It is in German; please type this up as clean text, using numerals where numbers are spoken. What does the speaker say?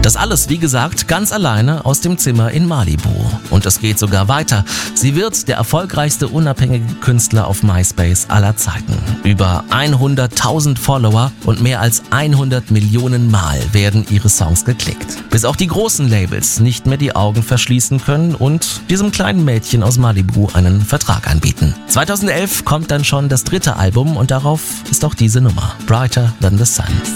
Das alles, wie gesagt, ganz alleine aus dem Zimmer in Malibu. Und es geht sogar weiter. Sie wird der erfolgreichste unabhängige Künstler auf MySpace aller Zeiten. Über 100.000 Follower und mehr als 100 Millionen Mal werden ihre Songs geklickt. Bis auch die großen Labels nicht mehr die Augen verschließen können und diesem kleinen Mädchen aus Malibu einen Vertrag anbieten. 2011 kommt dann schon das 3. Album und darauf ist auch diese Nummer, Brighter Than the Sun.